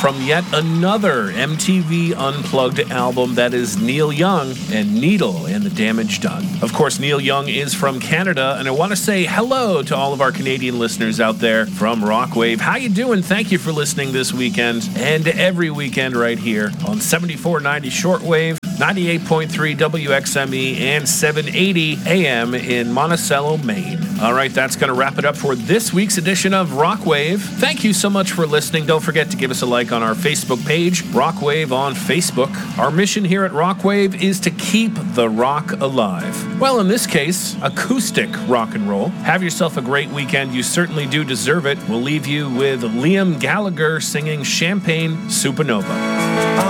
from yet another MTV Unplugged album. That is Neil Young and Needle and the Damage Done. Of course, Neil Young is from Canada, and I want to say hello to all of our Canadian listeners out there from Rockwave. How you doing? Thank you for listening this weekend and every weekend right here on 7490 shortwave, 98.3 WXME, and 780 AM in Monticello, Maine. All right, that's going to wrap it up for this week's edition of Rockwave. Thank you so much for listening. Don't forget to give us a like on our Facebook page, Rockwave on Facebook. Our mission here at Rockwave is to keep the rock alive. Well, in this case, acoustic rock and roll. Have yourself a great weekend. You certainly do deserve it. We'll leave you with Liam Gallagher singing Champagne Supernova.